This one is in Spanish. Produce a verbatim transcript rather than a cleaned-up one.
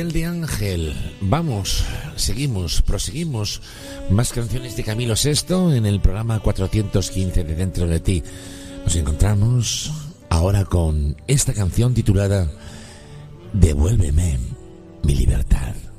Piel de ángel. Vamos, seguimos, proseguimos. Más canciones de Camilo Sesto en el programa cuatrocientos quince de Dentro de Ti. Nos encontramos ahora con esta canción titulada Devuélveme mi libertad.